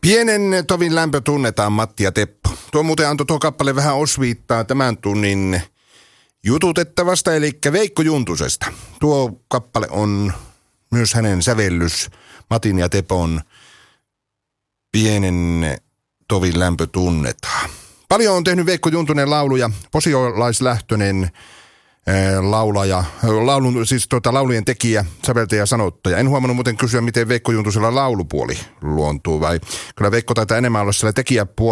Pienen tovin lämpö tunnetaan, Matti ja Teppo. Tuo muuten antoi tuo kappale vähän osviittaa tämän tunnin jututettavasta, eli Veikko Juntusesta. Tuo kappale on myös hänen sävellys Matin ja Tepon Pienen tovin lämpö tunnetaan. Paljon on tehnyt Veikko Juntunen lauluja, posiolaislähtöinen laulaja, laulujen tekijä, säveltäjä ja sanottaja. En huomannut muuten kysyä, miten Veikko Juntusella laulupuoli luontuu, vai kyllä Veikko taitaa enemmän olla siellä tekijäpuolella.